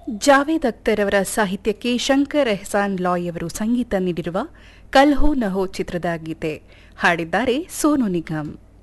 ಜಾವೇದ್ ಅಖ್ತರ್ ಅವರ ಸಾಹಿತ್ಯಕ್ಕೆ ಶಂಕರ್ ಎಹ್ಸಾನ್ ಲಾಯ್ ಅವರು ಸಂಗೀತ ನೀಡಿರುವ ಕಲ್ ಹೋ ನ ಹೋ ಚಿತ್ರದ ಗೀತೆ ಹಾಡಿದ್ದಾರೆ ಸೋನು ನಿಗಮ್.